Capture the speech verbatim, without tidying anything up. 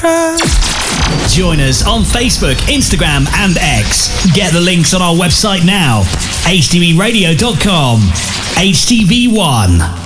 try. Join us on Facebook, Instagram and X. Get the links on our website now, h t v radio dot com. H T V one.